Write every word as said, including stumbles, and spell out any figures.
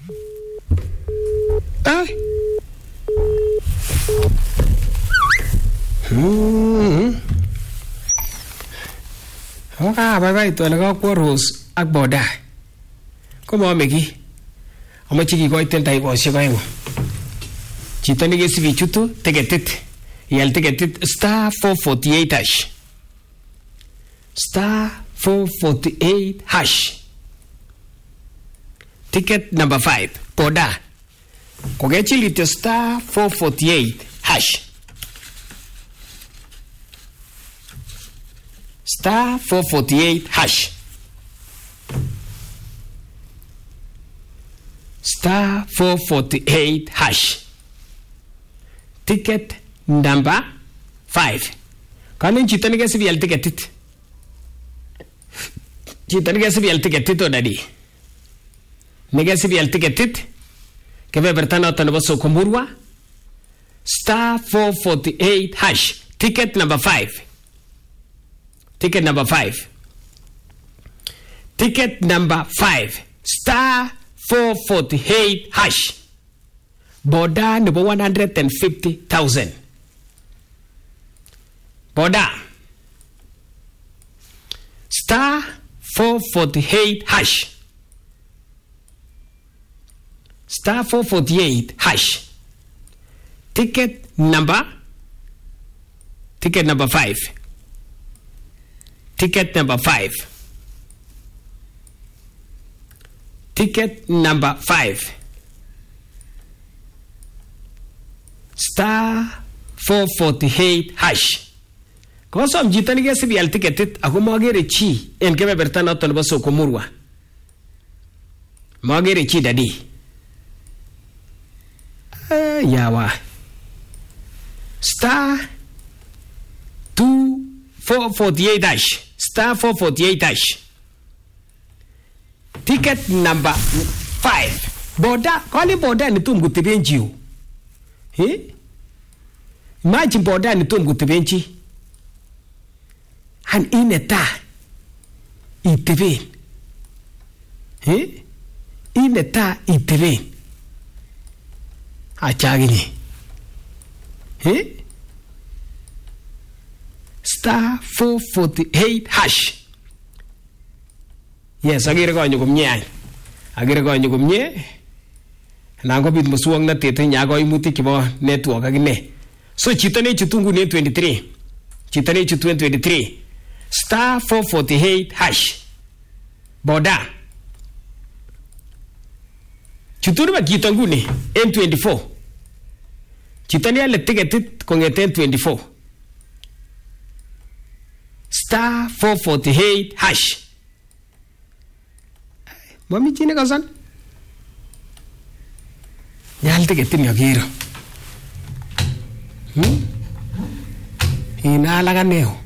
Ay. Hmm. Oka bye-bye to la ko Rose ak boda. Komo megi. Amache kikoiten taibosiek aengu. Chito nekesibi chutu tiketit. Ial tiketit star four forty-eight hash. Star four forty-eight hash. Ticket number five. Boda. Kogechilite star four forty-eight hash. Star four forty-eight hash. Star four forty-eight hash. Ticket number five. Kanin chito nekesibi al ticketit. Chito nekesibi al ticketit odadi. Nekesibi al ticketit. Kebeberta noton nebo Sokomurwa. Star four forty-eight hash. Ticket number five. Ticket number five. Ticket number five. Star four forty-eight hash. Boda number one hundred fifty thousand. Boda. Star four forty-eight hash. Star four forty-eight hash. Ticket number. Ticket number five. Ticket number five. Ticket number five. Star four forty-eight hash. Kosom jito nekesibi al ticketit ako magere chi en kebeberta noton nebo Sokomurwa. Magere chi dadi. Uh, yawa. Star two four forty-eight hash. Star four forty-eight hash. Ticket number five. Boda, kwani boda ni tum gutibenji o. Eh? Imagine boda ni tum gutibenji. Han ineta iteben. Eh? Ineta iteben. Achagini. Eh? Star four forty-eight hash. Yes, agere konyo komye. Agere konyo komye. Nango bit muswongnotet nya koimutik chebo network akine. So chito ne chutungu ne twenty-three. Chito ne chutu twenty-three. Star four forty-eight hash. Boda. Chuturu ba chito nguni N twenty-four. Chito ne ale ticketit kongeten twenty-four. Star four forty-eight hash. Mami chine kasan? Nyal ticketin yakiro. Hmm? Inala kaneo.